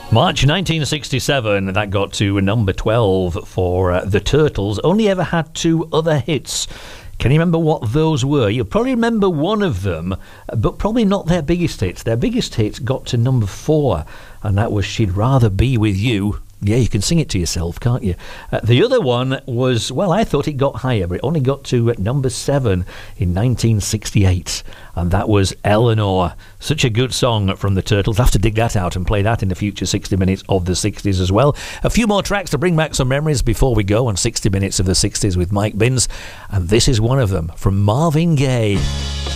March 1967, that got to number 12 for the Turtles. Only ever had two other hits. Can you remember what those were? You'll probably remember one of them, but probably not their biggest hits. Their biggest hits got to number 4, and that was She'd Rather Be With You. Yeah, you can sing it to yourself, can't you? The other one was, well, I thought it got higher, but it only got to number 7 in 1968, and that was Eleanor. Such a good song from the Turtles. I'll have to dig that out and play that in the future 60 Minutes of the 60s as well. A few more tracks to bring back some memories before we go on 60 Minutes of the 60s with Mike Binns, and this is one of them from Marvin Gaye.